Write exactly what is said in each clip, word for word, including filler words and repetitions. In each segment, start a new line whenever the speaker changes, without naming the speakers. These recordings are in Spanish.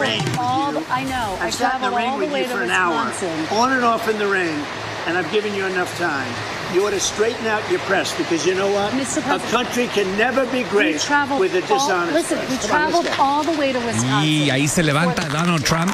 rain with
all
you.
the, I know. I
I've sat in the
traveled
rain
all the
with
way
you
to
for an hour,
Wisconsin.
on and off in the rain, and I've given you enough time. You ought to straighten out your press, because you know what?
Mister
A
President,
country can never be
We
great
traveled
with a
all,
dishonest
listen,
press.
we
Come on, let's
traveled
go.
all the way to Wisconsin.
Y ahí se levanta Donald Trump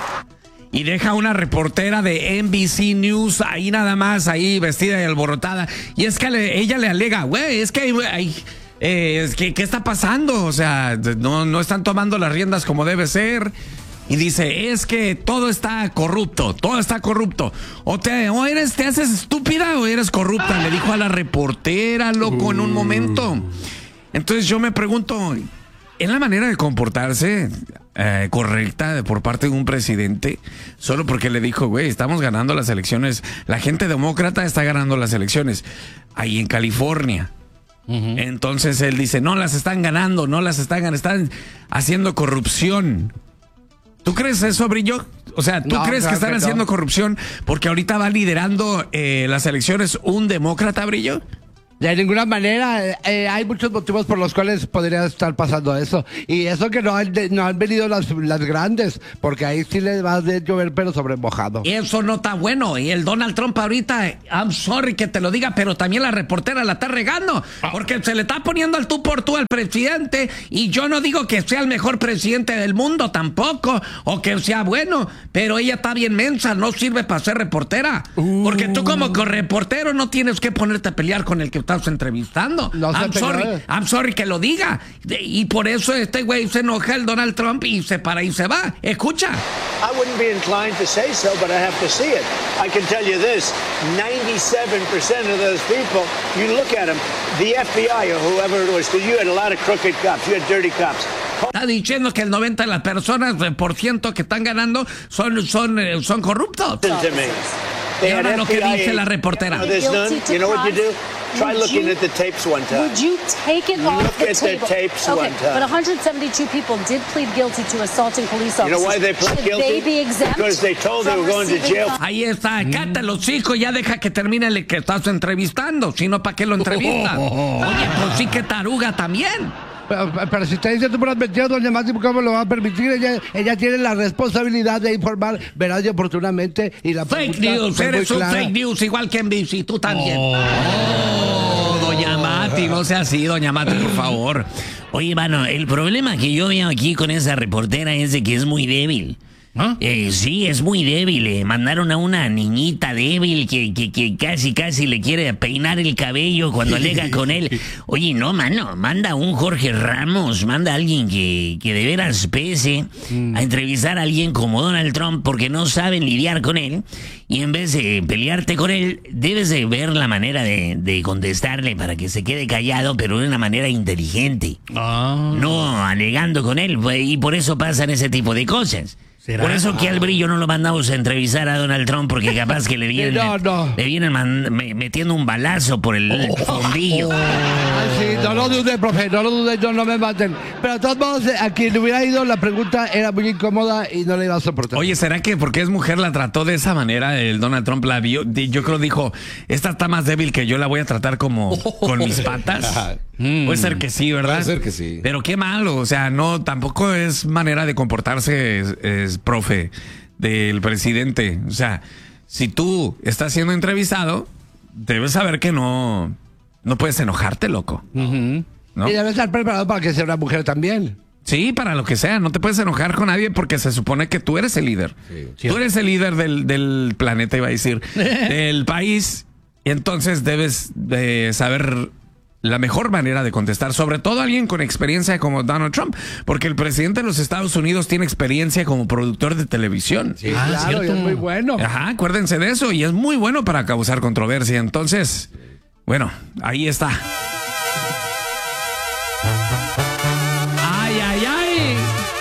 y deja una reportera de N B C News ahí nada más, ahí vestida y alborotada. Y es que le, ella le alega, güey, es que hay... Eh, es que, ¿qué está pasando? O sea, no, no están tomando las riendas como debe ser. Y dice, es que todo está corrupto, todo está corrupto. O te, o eres, te haces estúpida o eres corrupta. Le dijo a la reportera, loco, en un momento. Entonces yo me pregunto, ¿es la manera de comportarse eh, correcta de, por parte de un presidente? Solo porque le dijo, güey, estamos ganando las elecciones. La gente demócrata está ganando las elecciones. Ahí en California. Uh-huh. Entonces él dice, no las están ganando, no las están ganando, están haciendo corrupción. ¿Tú crees eso, Brillo? O sea, ¿tú
no,
crees
claro
que están
que
haciendo
no.
corrupción porque ahorita va liderando eh, las elecciones un demócrata, Brillo?
De ninguna manera, eh, hay muchos motivos por los cuales podría estar pasando eso. Y eso que no han, de, no han venido las, las grandes, porque ahí sí les va a llover pero sobre mojado.
Y eso no está bueno. Y el Donald Trump ahorita, I'm sorry que te lo diga, pero también la reportera la está regando. Porque se le está poniendo al tú por tú al presidente. Y yo no digo que sea el mejor presidente del mundo tampoco, o que sea bueno, pero ella está bien mensa, no sirve para ser reportera. Uh. Porque tú como reportero no tienes que ponerte a pelear con el que está entrevistando.
No
I'm sorry, I'm sorry que lo diga. Y por eso este güey se enoja el Donald Trump y se para y se va. Escucha.
I wouldn't be inclined to say so, but I have to see it. I can tell you this, ninety-seven percent of those people, you look at them, the F B I or whoever it was, because you had a lot of crooked cops, you had dirty cops.
Está diciendo que el noventa de las personas por ciento que están ganando son, son, son corruptos. Y ahora lo que dice la reportera.
You know what you do? Try looking at the tapes one time.
Would you take it off
Look
the
at the
table?
tapes
okay,
one time.
but one hundred seventy-two people did plead guilty to assaulting police officers.
You know why they pled
Should
guilty?
they be exempt
Because they told they were going to jail.
Ahí está, cállate los hijos, ya deja que termine el que estás entrevistando, si no, ¿para qué lo entrevistas? Oye, pues sí que taruga también.
Pero, pero si está diciendo puras mentiras, doña Mati, ¿cómo lo va a permitir? Ella, ella tiene la responsabilidad de informar veraz y oportunamente. Y la
Fake news, eres un fake news, igual que en B C, tú también. Oh, oh, doña Mati, no sea así, doña Mati, por favor.
Oye, mano, el problema que yo veo aquí con esa reportera es de que es muy débil. ¿Ah? Eh, sí, es muy débil. Eh. Mandaron a una niñita débil que, que, que casi, casi le quiere peinar el cabello cuando alega con él. Oye, no, mano, manda a un Jorge Ramos, manda a alguien que, que de veras pese mm. a entrevistar a alguien como Donald Trump porque no saben lidiar con él. Y en vez de pelearte con él, debes de ver la manera de, de contestarle para que se quede callado, pero de una manera inteligente. Ah. No alegando con él. Y por eso pasan ese tipo de cosas. ¿Será? Por eso que al Brillo no lo mandamos a entrevistar a Donald Trump, porque capaz que le vienen,
no, no.
Le vienen man, me, metiendo un balazo por el oh, fondillo.
Oh, oh. Ay, sí, no lo dudes, profe, no lo dudes, no, no me maten. Pero de todos modos, a quien le hubiera ido, la pregunta era muy incómoda y no le iba a soportar.
Oye, ¿será que porque es mujer la trató de esa manera? El Donald Trump la vio, yo creo dijo, esta está más débil que yo, la voy a tratar como con mis patas. Mm. Puede ser que sí, ¿verdad?
Puede ser que sí.
Pero qué malo, o sea, no, tampoco es manera de comportarse, es, es, profe, del presidente. O sea, si tú estás siendo entrevistado, debes saber que no, no puedes enojarte, loco.
Uh-huh.
¿No?
Y debes estar preparado para que sea una mujer también.
Sí, para lo que sea, no te puedes enojar con nadie porque se supone que tú eres el líder. Sí. Tú eres el líder del, del planeta, iba a decir, del país. Y entonces debes de saber la mejor manera de contestar, sobre todo alguien con experiencia como Donald Trump, porque el presidente de los Estados Unidos tiene experiencia como productor de televisión.
Sí, ah, claro, y es muy bueno.
Ajá, acuérdense de eso, y es muy bueno para causar controversia. Entonces, bueno, ahí está. ¡Ay, ay, ay!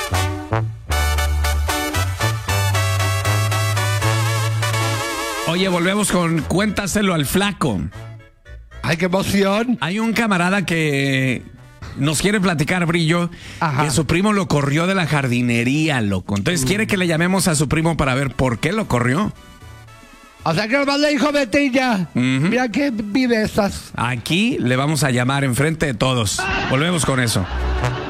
Oye, volvemos con Cuéntaselo al Flaco.
¡Ay, qué emoción!
Hay un camarada que nos quiere platicar, Brillo, Ajá. que su primo lo corrió de la jardinería, loco. Entonces, uh. quiere que le llamemos a su primo para ver por qué lo corrió.
O sea, que nomás le dijo, vete y ya. Uh-huh. Mira qué vive estas.
Aquí le vamos a llamar enfrente de todos. Volvemos con eso.